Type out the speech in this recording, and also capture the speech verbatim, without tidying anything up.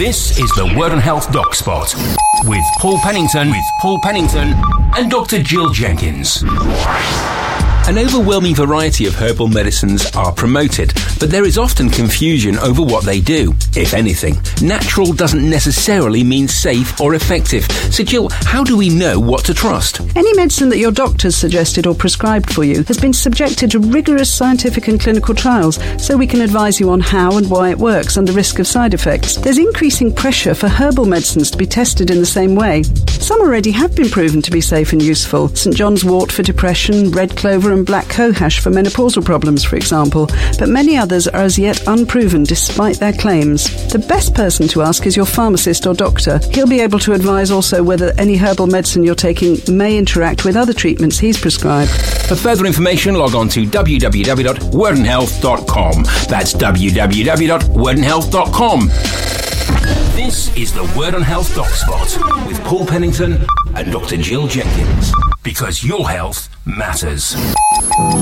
This is the Word on Health Doc Spot with Paul Pennington, with Paul Pennington and Doctor Jill Jenkins. An overwhelming variety of herbal medicines are promoted, but there is often confusion over what they do, if anything. Natural doesn't necessarily mean safe or effective. So Jill, how do we know what to trust? Any medicine that your doctor's suggested or prescribed for you has been subjected to rigorous scientific and clinical trials, so we can advise you on how and why it works and the risk of side effects. There's increasing pressure for herbal medicines to be tested in the same way. Some already have been proven to be safe and useful. St John's wort for depression, red clover and black cohosh for menopausal problems, for example, but many others are as yet unproven despite their claims. The best person to ask is your pharmacist or doctor. He'll be able to advise also whether any herbal medicine you're taking may interact with other treatments he's prescribed. For further information, log on to w w w dot word and health dot com. That's w w w dot word and health dot com. This is the Word on Health Doc Spot with Paul Pennington and Doctor Jill Jenkins, because your health matters.